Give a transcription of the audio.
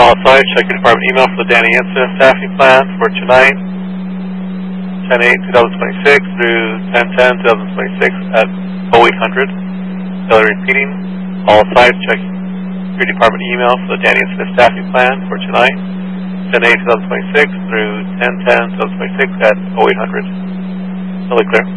All sides, check your department email for the Danny Ensign staffing plan for tonight, 10/8/2026 through 10/10/2026 at 0800. So repeating, all sides, check your department email for the Danny Ensign staffing plan for tonight, 10/8/2026 through 10/10/2026 at 0800. Totally clear.